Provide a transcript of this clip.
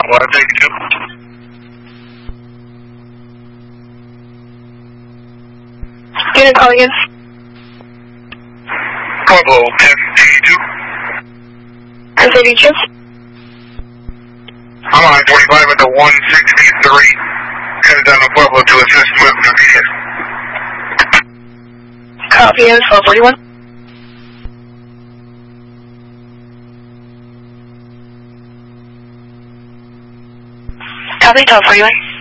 132. Unit calling in. Pueblo 1082. 1082. I'm on I-45 at the 163. Headed down to Pueblo to assist with the VS. Copy, is 1241. Copy, 1241.